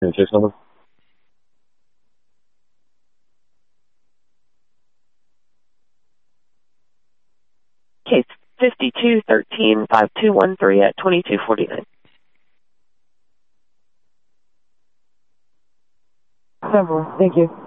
Can you say something? Case 5213-5213 at 2249. Several. Thank you.